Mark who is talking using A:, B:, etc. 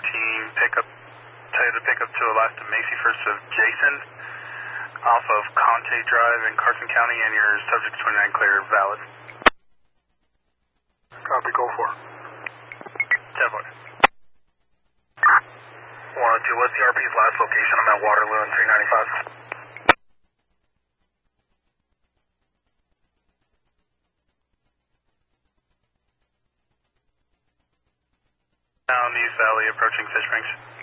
A: pickup, Toyota pickup to Alaska Macy first of Jason, off of Conte Drive in Carson County, and your subject 29 clear, valid.
B: Copy, go for.
A: 10-4.
B: 102, what's the RP's last location? I'm at Waterloo and 395.
A: Down East Valley, approaching Fish Springs.